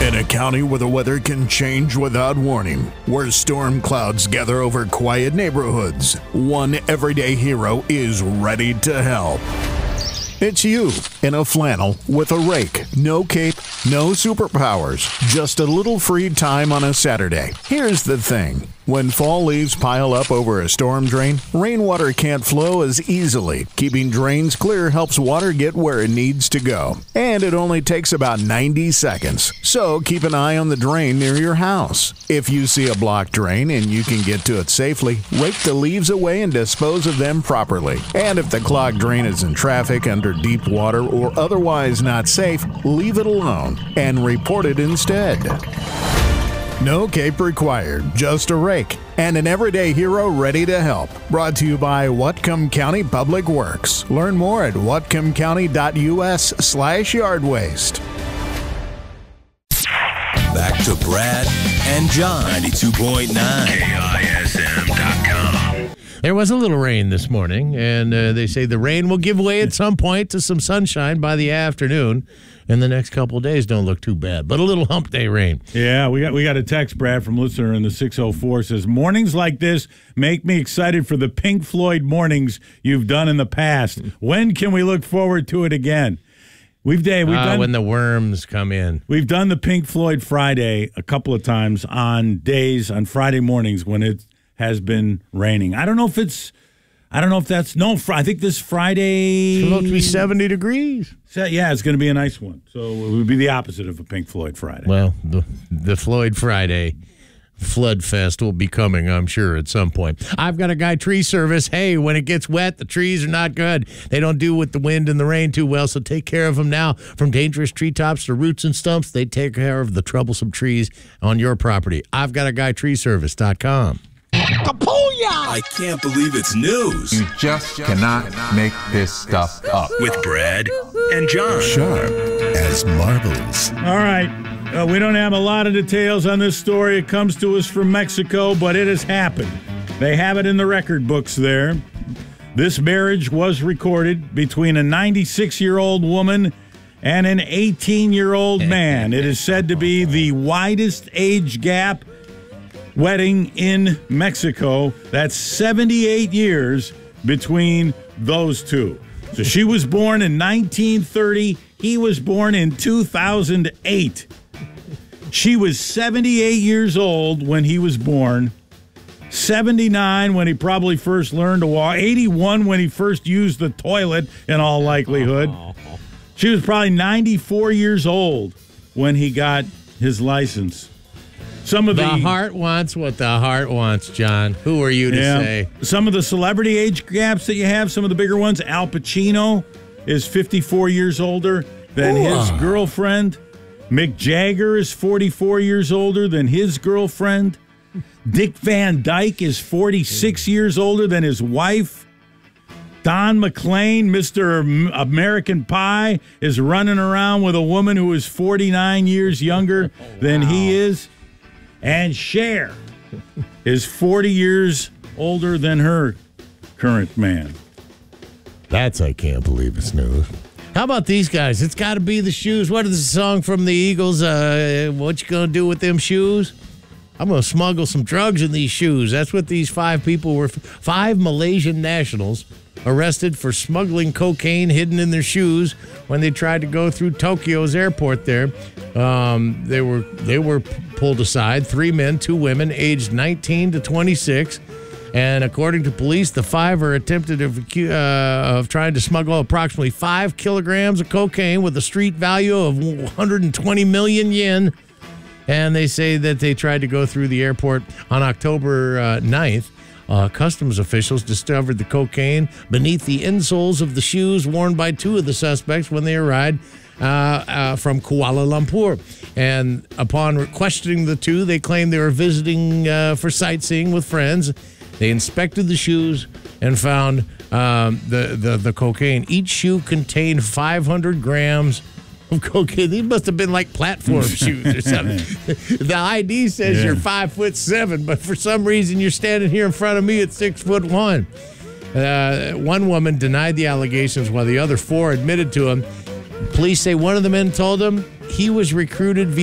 In a county where the weather can change without warning, where storm clouds gather over quiet neighborhoods, one everyday hero is ready to help. It's you in a flannel with a rake. No cape, no superpowers, just a little free time on a Saturday. Here's the thing. When fall leaves pile up over a storm drain, rainwater can't flow as easily. Keeping drains clear helps water get where it needs to go. And it only takes about 90 seconds. So keep an eye on the drain near your house. If you see a blocked drain and you can get to it safely, rake the leaves away and dispose of them properly. And if the clogged drain is in traffic, under deep water, or otherwise not safe, leave it alone and report it instead. No cape required, just a rake, and an everyday hero ready to help. Brought to you by Whatcom County Public Works. Learn more at whatcomcounty.us/yard waste. Back to Brad and John, 92.9 KISM.com. There was a little rain this morning, and they say the rain will give way at some point to some sunshine by the afternoon. And the next couple of days don't look too bad, but a little hump day rain. Yeah, we got a text, Brad, from listener in the 604 says, mornings like this make me excited for the Pink Floyd mornings you've done in the past. When can we look forward to it again? We've done when the worms come in. We've done the Pink Floyd Friday a couple of times on Friday mornings when it has been raining. I think this Friday. It's supposed to be 70 degrees. So, yeah, it's going to be a nice one. So it would be the opposite of a Pink Floyd Friday. Well, the Floyd Friday Flood Fest will be coming, I'm sure, at some point. I've got a guy, tree service. Hey, when it gets wet, the trees are not good. They don't do with the wind and the rain too well, so take care of them now. From dangerous treetops to roots and stumps, they take care of the troublesome trees on your property. I've got a guy, treeservice.com. I can't believe it's news. You just cannot make this stuff up. With Brad and John. Sharp as marbles. All right. We don't have a lot of details on this story. It comes to us from Mexico, but it has happened. They have it in the record books there. This marriage was recorded between a 96-year-old woman and an 18-year-old man. It is said to be the widest age gap wedding in Mexico. That's 78 years between those two. So she was born in 1930. He was born in 2008. She was 78 years old when he was born, 79 when he probably first learned to walk, 81 when he first used the toilet in all likelihood. She was probably 94 years old when he got his license. The heart wants what the heart wants, John. Who are you to say? Some of the celebrity age gaps that you have, some of the bigger ones, Al Pacino is 54 years older than his girlfriend. Mick Jagger is 44 years older than his girlfriend. Dick Van Dyke is 46 years older than his wife. Don McLean, Mr. American Pie, is running around with a woman who is 49 years younger than he is. And Cher is 40 years older than her current man. I can't believe it's news. How about these guys? It's got to be the shoes. What is the song from the Eagles? What you going to do with them shoes? I'm going to smuggle some drugs in these shoes. That's what these 5 people were. 5 Malaysian nationals arrested for smuggling cocaine hidden in their shoes when they tried to go through Tokyo's airport there. They were pulled aside. 3 men, 2 women, aged 19 to 26. And according to police, the 5 are attempted of trying to smuggle approximately 5 kilograms of cocaine with a street value of 120 million yen. And they say that they tried to go through the airport on October 9th. Customs officials discovered the cocaine beneath the insoles of the shoes worn by 2 of the suspects when they arrived from Kuala Lumpur. And upon questioning the 2, they claimed they were visiting for sightseeing with friends. They inspected the shoes and found the cocaine. Each shoe contained 500 grams of cocaine. These must have been like platform shoes or something. The ID says you're 5'7", but for some reason you're standing here in front of me at 6'1". One woman denied the allegations while the other 4 admitted to them. Police say one of the men told them he was recruited via